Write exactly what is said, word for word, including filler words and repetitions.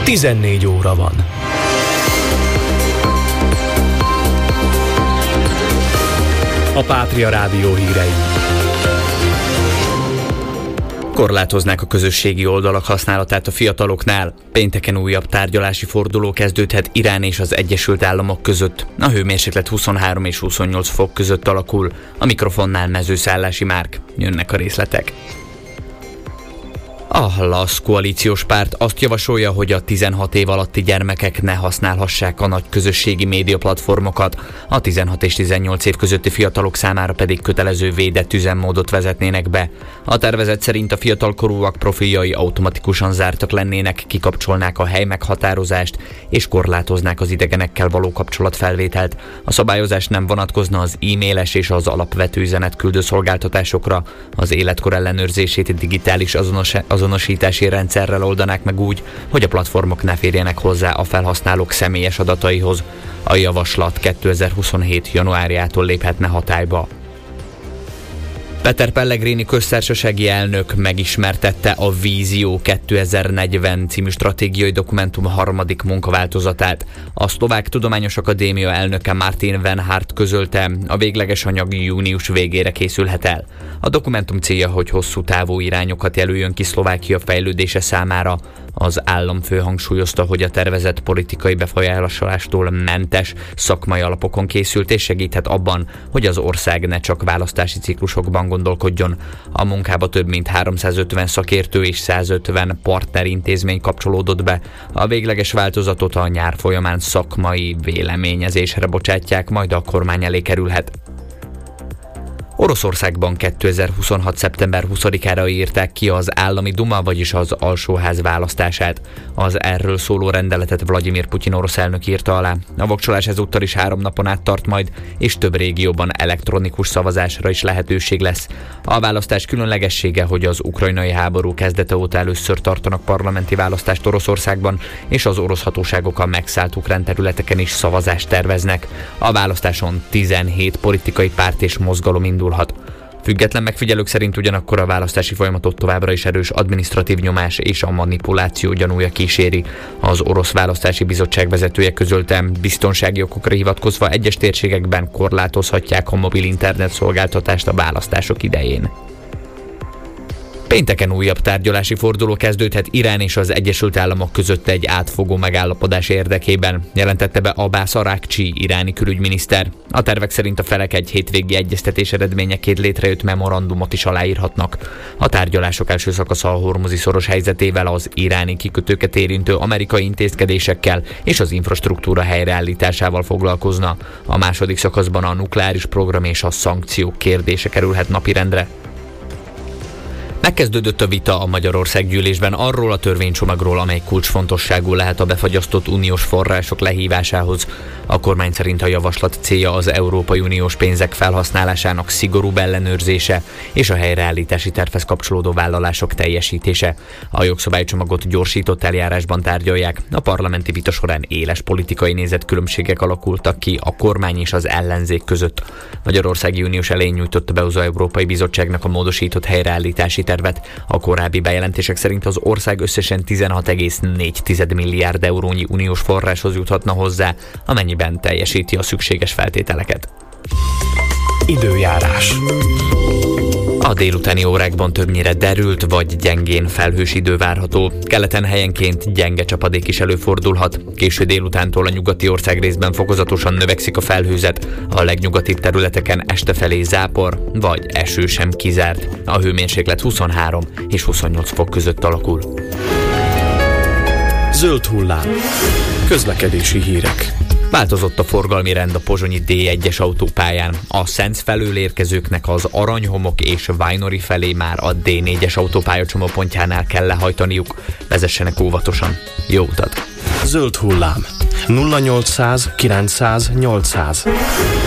tizennégy óra van. A Pátria Rádió hírei. Korlátoznák a közösségi oldalak használatát a fiataloknál. Pénteken újabb tárgyalási forduló kezdődhet Irán és az Egyesült Államok között. A hőmérséklet huszonhárom és huszonnyolc fok között alakul. A mikrofonnál Mezőszállási Márk. Jönnek a részletek. A LASZ koalíciós párt azt javasolja, hogy a tizenhat év alatti gyermekek ne használhassák a nagy közösségi média platformokat, a tizenhat és tizennyolc év közötti fiatalok számára pedig kötelező védett üzemmódot vezetnének be. A tervezet szerint a fiatalkorúak profiljai automatikusan zártak lennének, kikapcsolnák a hely meghatározást és korlátoznák az idegenekkel való kapcsolatfelvételt. A szabályozás nem vonatkozna az e-mailes és az alapvető üzenetküldő szolgáltatásokra, az életkor ellenőrzését digitális azonos azonosítási rendszerrel oldanák meg úgy, hogy a platformok ne férjenek hozzá a felhasználók személyes adataihoz. A javaslat kétezer-huszonhét januárjától léphetne hatályba. Peter Pellegrini köztársasági elnök megismertette a Vízió kétezer-negyven című stratégiai dokumentum harmadik munkaváltozatát. A Szlovák Tudományos Akadémia elnöke Martin Wenhardt közölte, a végleges anyag június végére készülhet el. A dokumentum célja, hogy hosszú távú irányokat jelöljön ki Szlovákia fejlődése számára. Az államfő hangsúlyozta, hogy a tervezet politikai befolyásolástól mentes, szakmai alapokon készült és segíthet abban, hogy az ország ne csak választási ciklusokban gondolkodjon. A munkába több mint háromszázötven szakértő és százötven partnerintézmény kapcsolódott be. A végleges változatot a nyár folyamán szakmai véleményezésre bocsátják, majd a kormány elé kerülhet. Oroszországban kétezer-huszonhat szeptember huszadikára írták ki az állami duma, vagyis az alsóház választását. Az erről szóló rendeletet Vladimir Putyin orosz elnök írta alá. A voksolás ezúttal is három napon át tart majd, és több régióban elektronikus szavazásra is lehetőség lesz. A választás különlegessége, hogy az ukrajnai háború kezdete óta először tartanak parlamenti választást Oroszországban, és az orosz hatóságok a megszállt ukrán területeken is szavazást terveznek. A választáson tizenhét politikai párt és mozgalom indulhat. Független megfigyelők szerint ugyanakkor a választási folyamatot továbbra is erős adminisztratív nyomás és a manipuláció gyanúja kíséri. Az orosz választási bizottság vezetője közölte, biztonsági okokra hivatkozva egyes térségekben korlátozhatják a mobil internet szolgáltatást a választások idején. Pénteken újabb tárgyalási forduló kezdődhet Irán és az Egyesült Államok között egy átfogó megállapodás érdekében, jelentette be Abbas Araghchi iráni külügyminiszter. A tervek szerint a felek egy hétvégi egyeztetés eredményeként létrejött memorandumot is aláírhatnak. A tárgyalások első szakasza a hormuzi szoros helyzetével, az iráni kikötőket érintő amerikai intézkedésekkel és az infrastruktúra helyreállításával foglalkozna. A második szakaszban a nukleáris program és a szankciók kérdése kerülhet napirendre. Megkezdődött a vita a Magyarország gyűlésben arról a törvénycsomagról, amely kulcsfontosságú lehet a befagyasztott uniós források lehívásához. A kormány szerint a javaslat célja az Európai Uniós pénzek felhasználásának szigorúbb ellenőrzése és a helyreállítási tervhez kapcsolódó vállalások teljesítése. A jogszabálycsomagot gyorsított eljárásban tárgyalják. A parlamenti vita során éles politikai nézetkülönbségek alakultak ki a kormány és az ellenzék között. Magyarország június elején nyújtotta be az Európai Bizottságnak a módosított helyreállítási tervet. A korábbi bejelentések szerint az ország összesen tizenhat egész négy milliárd eurónyi uniós forráshoz juthatna hozzá, amennyiben teljesíti a szükséges feltételeket. Időjárás. A délutáni órákban többnyire derült vagy gyengén felhős idő várható. Keleten helyenként gyenge csapadék is előfordulhat. Késő délutántól a nyugati országrészben fokozatosan növekszik a felhőzet. A legnyugatibb területeken este felé zápor vagy eső sem kizárt. A hőmérséklet huszonhárom és huszonnyolc fok között alakul. Zöld hullám. Közlekedési hírek. Változott a forgalmi rend a pozsonyi dé egyes autópályán. A Szenc felől érkezőknek az Aranyhomok és Vajnori felé már a dé négyes autópálya csomópontjánál kell lehajtaniuk. Vezessenek óvatosan. Jó utat! Zöld hullám. nulla nyolcszáz kilencszáz nyolcszáz.